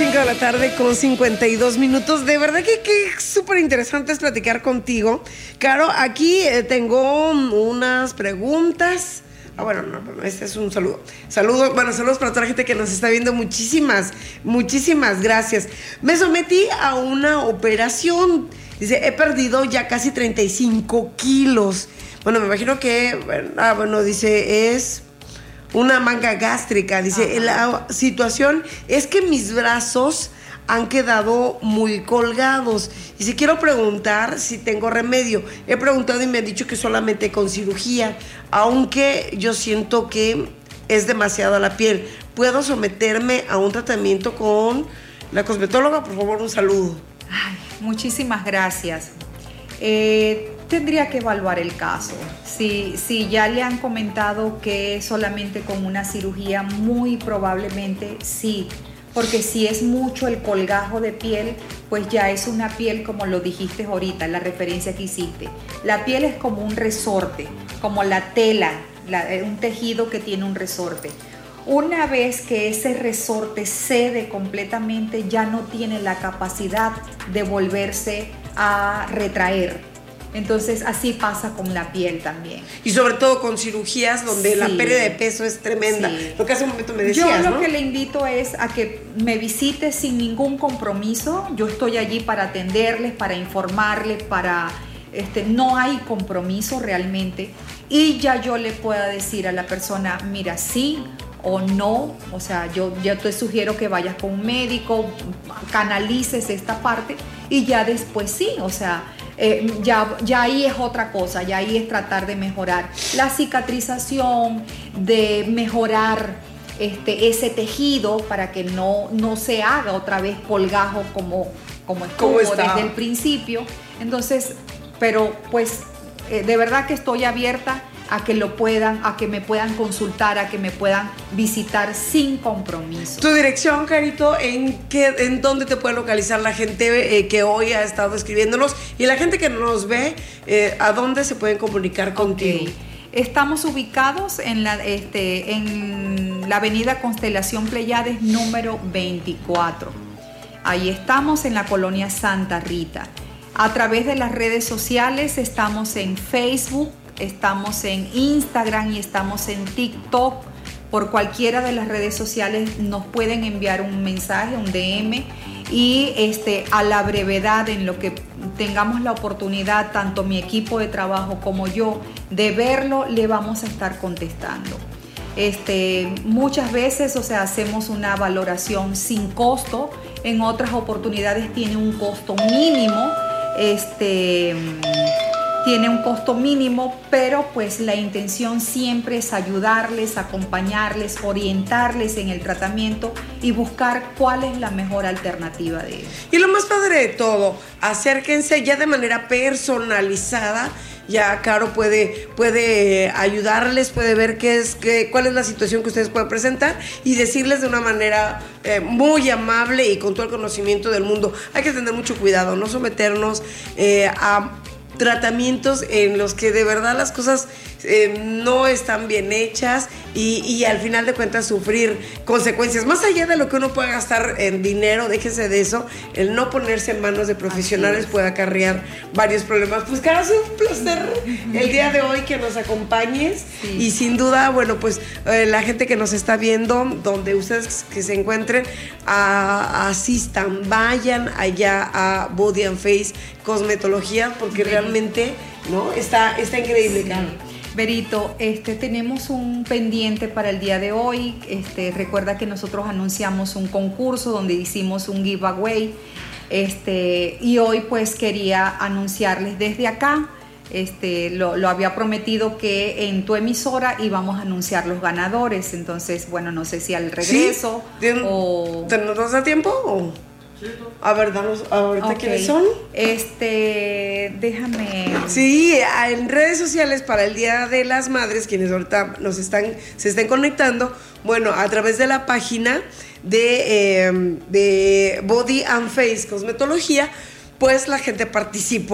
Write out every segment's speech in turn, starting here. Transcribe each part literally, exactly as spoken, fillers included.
cinco de la tarde con cincuenta y dos minutos. De verdad que, que súper interesante es platicar contigo. Caro, aquí eh, tengo unas preguntas. Ah, bueno, no, no, este es un saludo. Saludos, bueno, saludos para toda la gente que nos está viendo. Muchísimas, muchísimas gracias. Me sometí a una operación. Dice, he perdido ya casi treinta y cinco kilos. Bueno, me imagino que, ah, bueno, dice, es una manga gástrica. Dice, la situación es que mis brazos han quedado muy colgados. Y si quiero preguntar si tengo remedio. He preguntado y me han dicho que solamente con cirugía, aunque yo siento que es demasiado la piel. ¿Puedo someterme a un tratamiento con la cosmetóloga? Por favor, un saludo. Ay, muchísimas gracias. Eh, tendría que evaluar el caso. Si, si ya le han comentado que solamente con una cirugía, muy probablemente sí. Porque si es mucho el colgajo de piel, pues ya es una piel, como lo dijiste ahorita, la referencia que hiciste. La piel es como un resorte, como la tela, la, un tejido que tiene un resorte. Una vez que ese resorte cede completamente, ya no tiene la capacidad de volverse a retraer. Entonces así pasa con la piel también. Y sobre todo con cirugías donde sí, la pérdida de peso es tremenda. Sí. Lo que hace un momento me decías, Yo lo ¿no? que le invito es a que me visite sin ningún compromiso. Yo estoy allí para atenderles, para informarles, para... Este, no hay compromiso realmente. Y ya yo le pueda decir a la persona, mira, sí o no. O sea, yo, yo te sugiero que vayas con un médico, canalices esta parte y ya después sí, o sea... Eh, ya, ya ahí es otra cosa, ya ahí es tratar de mejorar la cicatrización, de mejorar este, ese tejido para que no, no se haga otra vez colgajo como, como estuvo desde el principio. Entonces, pero pues eh, de verdad que estoy abierta a que lo puedan, a que me puedan consultar, a que me puedan visitar sin compromiso. Tu dirección, Carito, ¿en qué, en dónde te puede localizar la gente eh, que hoy ha estado escribiéndonos y la gente que nos ve, eh, a dónde se pueden comunicar contigo? Okay. Estamos ubicados en la, este, en la avenida Constelación Pleiades número veinticuatro. Ahí estamos en la colonia Santa Rita. A través de las redes sociales estamos en Facebook, estamos en Instagram y estamos en TikTok. Por cualquiera de las redes sociales nos pueden enviar un mensaje, un D M, y este, a la brevedad, en lo que tengamos la oportunidad, tanto mi equipo de trabajo como yo, de verlo, le vamos a estar contestando. Este, muchas veces, o sea, hacemos una valoración sin costo. En otras oportunidades tiene un costo mínimo. Este... Tiene un costo mínimo, pero pues la intención siempre es ayudarles, acompañarles, orientarles en el tratamiento y buscar cuál es la mejor alternativa de ellos. Y lo más padre de todo, acérquense ya de manera personalizada. Ya Caro puede, puede ayudarles, puede ver qué es, qué, cuál es la situación que ustedes pueden presentar y decirles de una manera eh, muy amable y con todo el conocimiento del mundo. Hay que tener mucho cuidado, no someternos eh, a tratamientos en los que de verdad las cosas eh, no están bien hechas y, y al final de cuentas sufrir consecuencias. Más allá de lo que uno pueda gastar en dinero, déjese de eso, el no ponerse en manos de profesionales puede acarrear varios problemas. Pues Caro, es un placer el día de hoy que nos acompañes. Sí. Y sin duda, bueno, pues eh, la gente que nos está viendo, donde ustedes que se encuentren, a, asistan, vayan allá a Body and Face Cosmetología, porque sí, realmente, ¿no? Está, está increíble, Caro. Sí. Berito, este, tenemos un pendiente para el día de hoy. Este, recuerda que nosotros anunciamos un concurso donde hicimos un giveaway. Este, y hoy pues quería anunciarles desde acá. Este, lo, lo había prometido que en tu emisora íbamos a anunciar los ganadores. Entonces, bueno, no sé si al regreso ¿Sí? o... ¿Nos da tiempo o...? A ver, danos ahorita okay. ¿Quiénes son? Este, déjame. Sí, en redes sociales para el Día de las Madres, quienes ahorita nos están, se estén conectando, bueno, a través de la página de, eh, de Body and Face Cosmetología, pues la gente participó.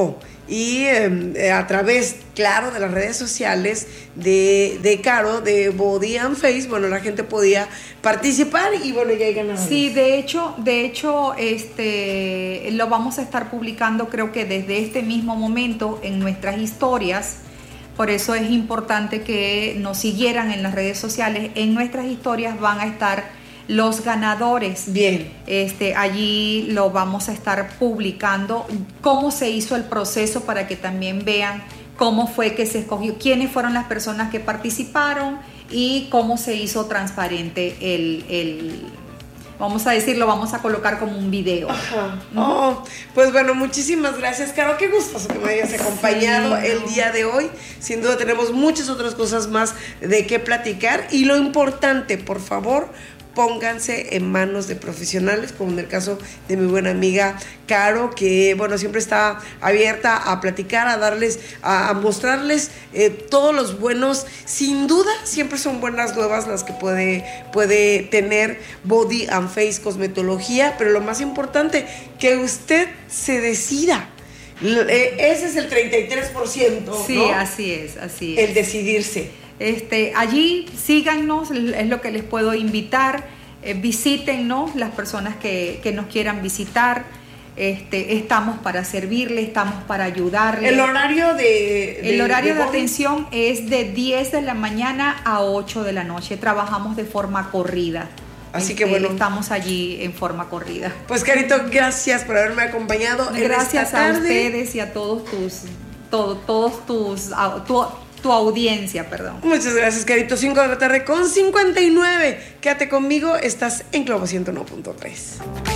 y eh, a través, claro, de las redes sociales de, de Caro, de Body and Face, bueno, la gente podía participar y bueno, ya hay ganadores. Sí, de hecho, de hecho, este, lo vamos a estar publicando creo que desde este mismo momento en nuestras historias. Por eso es importante que nos siguieran en las redes sociales. En nuestras historias van a estar los ganadores. Bien. Este, allí lo vamos a estar publicando, cómo se hizo el proceso para que también vean cómo fue que se escogió, quiénes fueron las personas que participaron y cómo se hizo transparente el... el vamos a decirlo, vamos a colocar como un video. Ajá. Oh, pues bueno, muchísimas gracias, Caro. Qué gustoso que me hayas acompañado sí, el día de hoy. Sin duda tenemos muchas otras cosas más de qué platicar. Y lo importante, por favor, pónganse en manos de profesionales, como en el caso de mi buena amiga Caro, que bueno, siempre está abierta a platicar, a darles, a, a mostrarles eh, todos los buenos. Sin duda, siempre son buenas nuevas las que puede, puede tener Body and Face Cosmetología, pero lo más importante, que usted se decida. Ese es el treinta y tres por ciento, sí, ¿no? así es, así es. El decidirse. Este, allí síganos, es lo que les puedo invitar, eh, visítennos, las personas que, que nos quieran visitar, este, estamos para servirles, estamos para ayudarles. El horario de, de El horario de, de atención es de diez de la mañana a ocho de la noche, trabajamos de forma corrida. Así este, que bueno, estamos allí en forma corrida. Pues Carito, gracias por haberme acompañado. Gracias en esta a tarde. ustedes y a todos tus, todo, todos tus, tu, tu audiencia, perdón. Muchas gracias, Carito. cinco de la tarde con cincuenta y nueve. Quédate conmigo, estás en Globo ciento uno punto tres.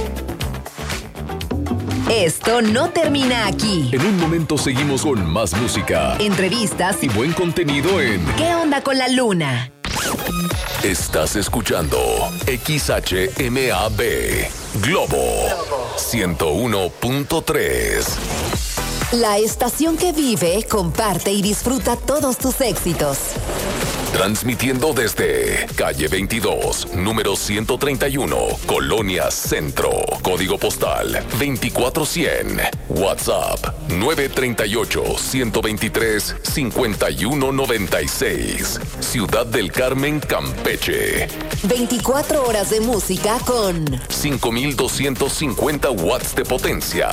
Esto no termina aquí. En un momento seguimos con más música, entrevistas y buen contenido en ¿Qué onda con la luna? Estás escuchando X H M A B Globo ciento uno punto tres. La estación que vive, comparte y disfruta todos tus éxitos. Transmitiendo desde calle veintidós, número ciento treinta y uno, Colonia Centro. Código postal veinticuatro cien. WhatsApp nueve tres ocho, uno dos tres, cinco uno nueve seis. Ciudad del Carmen, Campeche. veinticuatro horas de música con cinco mil doscientos cincuenta watts de potencia.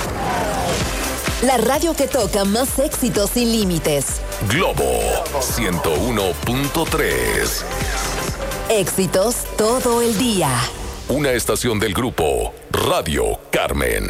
La radio que toca más éxitos sin límites. Globo ciento uno punto tres. Éxitos todo el día. Una estación del grupo Radio Carmen.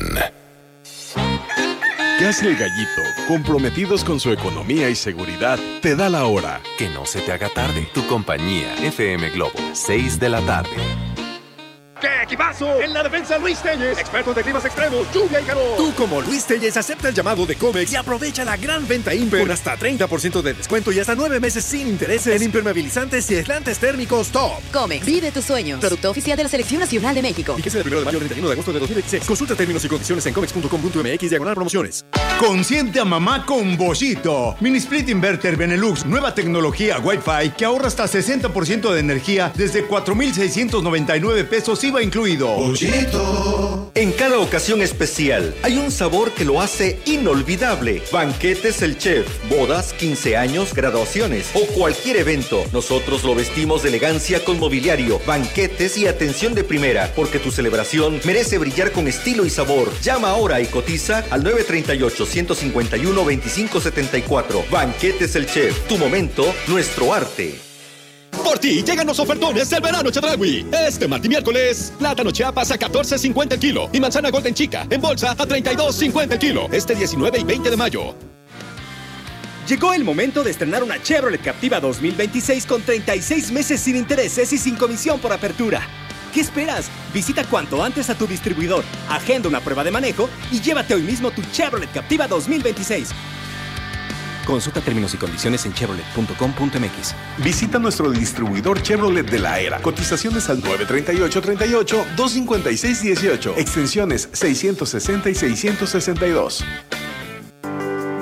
¿Qué hace el gallito? Comprometidos con su economía y seguridad, te da la hora. Que no se te haga tarde. Tu compañía F M Globo, seis de la tarde. ¡Qué equipazo! En la defensa, Luis Telles, expertos de climas extremos, lluvia y calor. Tú, como Luis Telles, acepta el llamado de Comex y aprovecha la gran venta Imper con hasta treinta por ciento de descuento y hasta nueve meses sin intereses en impermeabilizantes y aislantes térmicos top. Comex, vive tus sueños. Producto oficial de la Selección Nacional de México. Fíjese del primero de mayo al treinta y uno de agosto de dos mil veintiséis. Consulta términos y condiciones en comex punto com punto m x diagonal promociones. Consiente a mamá con Boschito. Mini Split Inverter Benelux, nueva tecnología Wi-Fi que ahorra hasta sesenta por ciento de energía desde cuatro mil seiscientos noventa y nueve pesos I V A incluido. Boschito. En cada ocasión especial hay un sabor que lo hace inolvidable. Banquetes El Chef, bodas, quince años, graduaciones o cualquier evento. Nosotros lo vestimos de elegancia con mobiliario, banquetes y atención de primera, porque tu celebración merece brillar con estilo y sabor. Llama ahora y cotiza al nueve tres ocho, uno cinco uno, dos cinco siete cuatro. Banquetes El Chef, tu momento, nuestro arte. Por ti llegan los ofertones del verano Chedraui. Este martes y miércoles, plátano Chiapas a catorce cincuenta el kilo y manzana Golden Chica en bolsa a treinta y dos cincuenta el kilo. Este diecinueve y veinte de mayo. Llegó el momento de estrenar una Chevrolet Captiva dos mil veintiséis con treinta y seis meses sin intereses y sin comisión por apertura. ¿Qué esperas? Visita cuanto antes a tu distribuidor, agenda una prueba de manejo y llévate hoy mismo tu Chevrolet Captiva dos mil veintiséis. Consulta términos y condiciones en chevrolet punto com punto m x. Visita nuestro distribuidor Chevrolet de la Era. Cotizaciones al nueve tres ocho, treinta y ocho, dos cincuenta y seis dieciocho. Extensiones seiscientos sesenta y seiscientos sesenta y dos.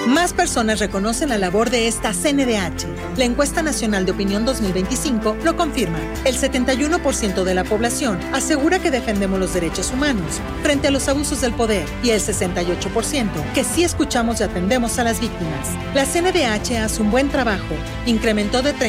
Más personas reconocen la labor de esta C N D H. La encuesta nacional de opinión dos mil veinticinco lo confirma. El setenta y uno por ciento de la población asegura que defendemos los derechos humanos frente a los abusos del poder y el sesenta y ocho por ciento que sí escuchamos y atendemos a las víctimas. La C N D H hace un buen trabajo. Incrementó de